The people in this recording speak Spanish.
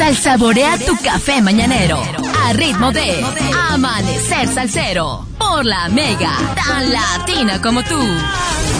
Sal saborea tu café mañanero. A ritmo de Amanecer Salsero. Por la Mega, tan latina como tú.